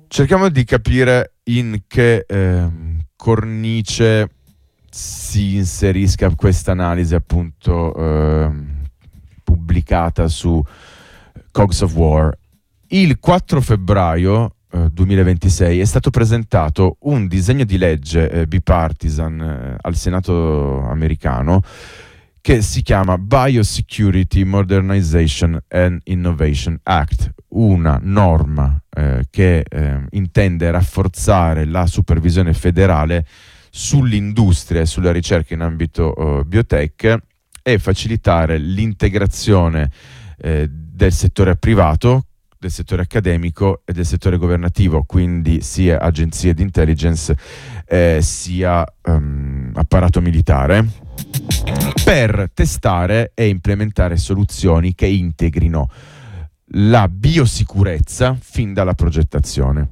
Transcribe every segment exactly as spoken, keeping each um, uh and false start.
Cerchiamo di capire in che eh, cornice si inserisca questa analisi, appunto eh, pubblicata su Cogs of War. Il quattro febbraio eh, duemilaventisei è stato presentato un disegno di legge eh, bipartisan eh, al Senato americano che si chiama Biosecurity Modernization and Innovation Act, una norma eh, che eh, intende rafforzare la supervisione federale sull'industria e sulla ricerca in ambito uh, biotech e facilitare l'integrazione eh, del settore privato, del settore accademico e del settore governativo, quindi sia agenzie di intelligence eh, sia um, apparato militare, per testare e implementare soluzioni che integrino la biosicurezza fin dalla progettazione.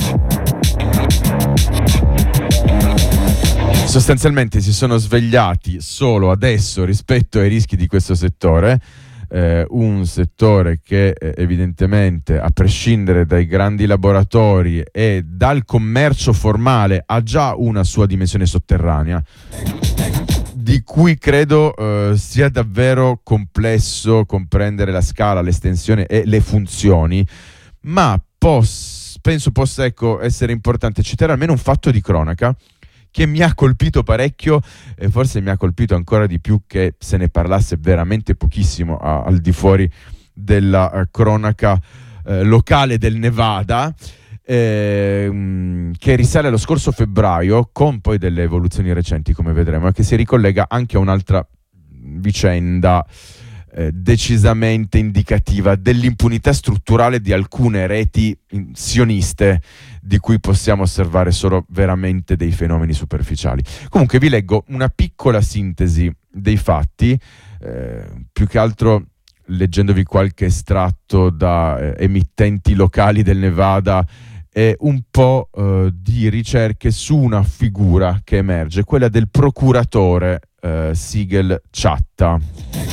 Sostanzialmente si sono svegliati solo adesso rispetto ai rischi di questo settore, eh, un settore che eh, evidentemente, a prescindere dai grandi laboratori e dal commercio formale, ha già una sua dimensione sotterranea, di cui credo eh, sia davvero complesso comprendere la scala, l'estensione e le funzioni, ma pos- penso possa ecco, essere importante citare almeno un fatto di cronaca che mi ha colpito parecchio, e forse mi ha colpito ancora di più che se ne parlasse veramente pochissimo a, al di fuori della uh, cronaca uh, locale del Nevada, eh, che risale allo scorso febbraio, con poi delle evoluzioni recenti, come vedremo, e che si ricollega anche a un'altra vicenda eh, decisamente indicativa dell'impunità strutturale di alcune reti sioniste, di cui possiamo osservare solo veramente dei fenomeni superficiali. Comunque vi leggo una piccola sintesi dei fatti, eh, più che altro leggendovi qualche estratto da eh, emittenti locali del Nevada e un po' eh, di ricerche su una figura che emerge, quella del procuratore eh, Sigel Chatta.